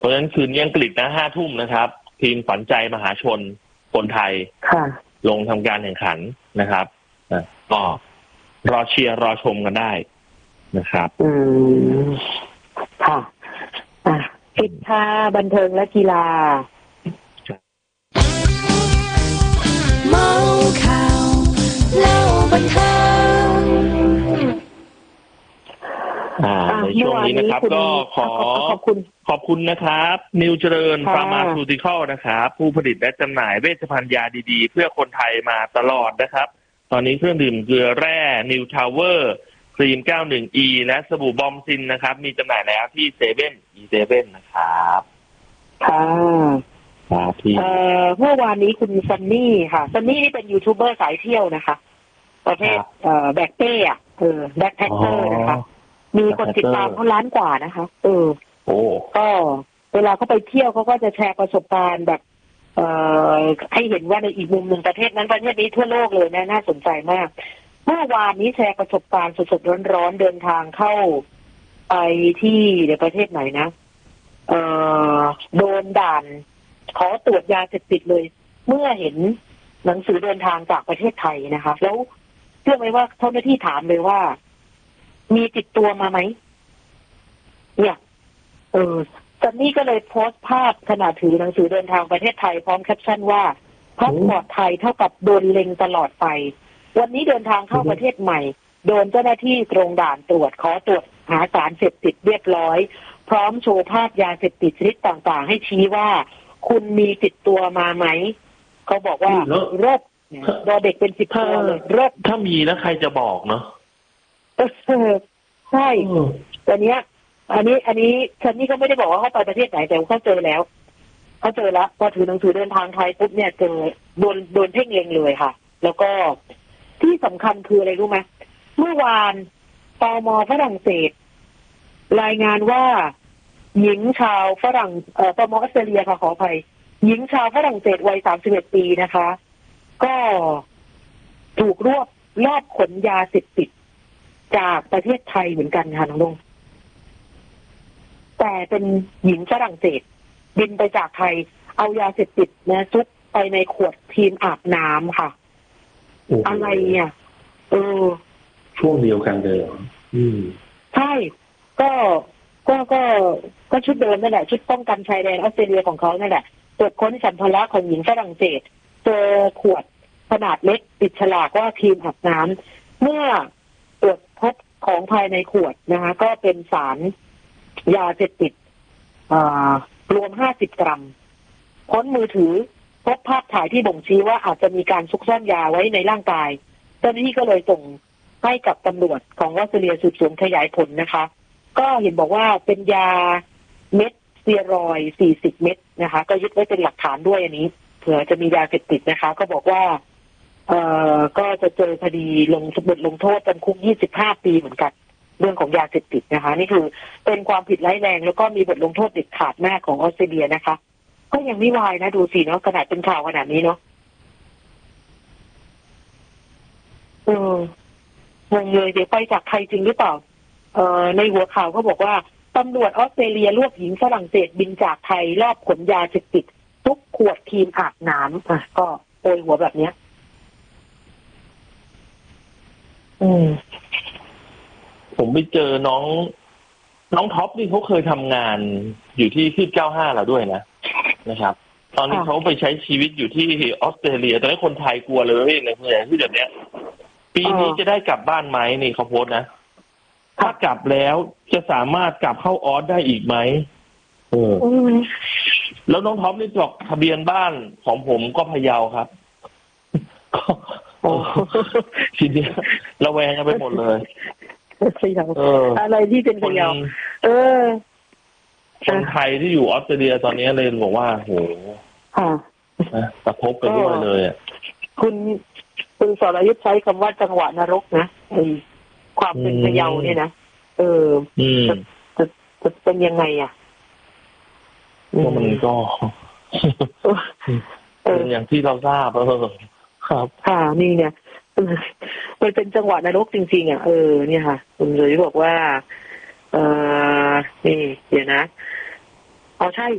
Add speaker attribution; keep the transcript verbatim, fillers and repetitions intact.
Speaker 1: เพราะฉะนั้นคืนนี้อังกฤษนะห้าทุ่มนะครับทีมฝันใจมหาชนคนไทยลงทำการแข่งขันนะครับก็รอเชียร์รอชมกันได้นะครับ
Speaker 2: อืมค่ะอ่ะปิดท้ายบันเทิงและกีฬา
Speaker 3: เมาข่าวเล่าบันเทิง
Speaker 1: อ่าในช่วงนี้นะครับก็ขอขอบคุณขอบคุณนะครับนิวเจริญฟาร์มาซูติคอลนะครับผู้ผลิตและจำหน่ายเวชภัณฑ์ยาดีๆเพื่อคนไทยมาตลอดนะครับตอนนี้เครื่องดื่มเกลือแร่นิวทาวเวอร์ครีม เก้าสิบเอ็ด อี และสบู่บอมซินนะครับมีจำหน่ายแล้วที่เซเว่นอีเซเว่นนะครับ
Speaker 2: ค่ะ
Speaker 1: ครับพี่
Speaker 2: เอ่อเมื่อวานนี้คุณซันนี่ค่ะซันนี่นี่เป็นยูทูบเบอร์สายเที่ยวนะคะประเภทเอ่อแบ็คเป้อะเออแบ็คแพคเกอร์นะคะมีคนติดตามเขาล้านกว่านะคะเออ
Speaker 1: โอ้
Speaker 2: ก็เวลาเขาไปเที่ยวเขาก็จะแชร์ประสบการณ์แบบเอ่อให้เห็นว่าในอีกมุมหนึ่งประเทศนั้นประเทศนี้ทั่วโลกเลยนะน่าสนใจมากเมื่อวานนี้แชร์ประสบการณ์สดๆร้อนๆเดินทางเข้าไปที่ในประเทศไหนนะเอ่อโดนด่านขอตรวจยาเสพติดเลยเมื่อเห็นหนังสือเดินทางจากประเทศไทยนะคะแล้วเชื่อไหมว่าเจ้าหน้าที่ถามเลยว่ามีติดตัวมาไหมเนี่ยเออซันนี่ก็เลยโพสต์ภาพขณะถือหนังสือเดินทางประเทศไทยพร้อมแคปชั่นว่าพาสปอร์ตไทยเท่ากับโดนเล็งตลอดไปวันนี้เดินทางเข้าประเทศใหม่โดนเจ้าหน้าที่ตรงด่านตรวจขอตรวจหาสารเสพติดเรียบร้อยพร้อมโชว์ภาพยาเสพติดชนิดต่างๆให้ชี้ว่าคุณมีติดตัวมาไหมเขาบอกว่าเลิศรอเด็กเป็นสิบตัวเลยเลิศ
Speaker 1: ถ้ามีแล้วใครจะบอกเนาะ
Speaker 2: ใช่แต่เนี้ยอันนี้อันนี้ฉันนี่ก็ไม่ได้บอกว่าเขาไปประเทศไหนแต่เขาเจอแล้วเขาเจอแล้วพอถือหนังสือเดินทางไทยปุ๊บเนี่ยเจอโดนโดนเพ่งเล็งเลยค่ะแล้วก็ที่สำคัญคืออะไรรู้ไหมเมื่อวานตม.ฝรั่งเศสรายงานว่าหญิงชาวฝรั่งเอ่อตม.ออสเตรเลียค่ะขออภัยหญิงชาวฝรั่งเศสวัยสามสิบเอ็ดปีนะคะก็ถูกรวบลอบขนยาเสพติดจากประเทศไทยเหมือนกันค่ะน้องลงแต่เป็นหญิงฝรั่งเศสบินไปจากไทยเอายาเสพติดนะซุกไปในขวดทีมอาบน้ำค่ะอะไรอ่ะเออ
Speaker 1: ช่วงเดียวกันเลยอืม
Speaker 2: ใช่ก็ก็ก็ก็ชุดเดิมนั่นแหละชุดป้องกันชายแดนออสเตรเลียของเขานั่นแหละตรวจค้นสัมภาระของหญิงฝรั่งเศสเจอขวดขนาดเล็กติดฉลากว่าครีมอาบน้ำเมื่อตรวจพบของภายในขวดนะคะก็เป็นสารยาเสพติดรวมห้าสิบกรัมค้นมือถือพบภาพถ่ายที่บ่งชี้ว่าอาจจะมีการซุกซ่อนยาไว้ในร่างกายเจ้าหน้าที่ก็เลยส่งให้กับตำรวจของออสเตรเลียสืบสวนขยายผลนะคะก็เห็นบอกว่าเป็นยาเม็ดสเตียรอยด์สี่สิบเม็ดนะคะก็ยึดไว้เป็นหลักฐานด้วยอันนี้เผื่อจะมียาเสพติดนะคะก็บอกว่าเอ่อก็จะเจอคดีลงบทลงโทษจำคุกยี่สิบห้าปีเหมือนกันเรื่องของยาเสพติดนะคะนี่คือเป็นความผิดร้ายแรงแล้วก็มีบทลงโทษเด็ดขาดมากของออสเตรเลียนะคะก็ยังไม่วายนะดูสิเนาะขนาดเป็นข่าวขนาดนี้เนาะเอองงเลยเดี๋ยวไปจากใครจริงหรือเปล่าเอ่อในหัวข่าวเขาบอกว่าตำรวจออสเตรเลียรวบหญิงฝรั่งเศสบินจากไทยรอบขนยาเสพติดทุกขวดครีมอาบน้ำอ่ะก็โปรยหัวแบบเนี้ยอืม
Speaker 1: ผมไปเจอน้องน้องท็อปนี่เขาเคยทำงานอยู่ที่ที่เก้าห้าเราด้วยนะนะครับตอนนี้เขาไปใช้ชีวิตอยู่ที่ออสเตรเลียตอนนี้คนไทยกลัวเลยในเมืองที่แบบเนี้ยปีนี้จะได้กลับบ้านไหมนี่เขาโพสต์นะถ้ากลับแล้วจะสามารถกลับเข้าออสได้อีกไหมเออแล้วน้องท็อปนี่จดทะเบียนบ้านของผมก็พะเยาครับทีเดียวระแวงกันไปหมดเลย
Speaker 2: พะเยาอะไรที่เป็นพะเยาเออ
Speaker 1: คนไทยที่อยู่ออสเตรเลียตอนนี้เลยบอกว่าโหกระทบกันด้วยเลยอ่ะ
Speaker 2: คุณคุณสรยุทธใช้คำว่าจังหวะนรกนะไอ้ความเป็นพะเยาเนี่ยนะเออจะจะจะเป็นยังไงอ่ะ
Speaker 1: มันก็เป็นอย่างที่เราทราบเออครับ
Speaker 2: ค่ะนี่เนี่ยมันเป็นจังหวะนรกจริงๆอ่ะเออเนี่ยค่ะคุณเลยบอกว่าเออนี่เดี๋ยวนะเอาใช่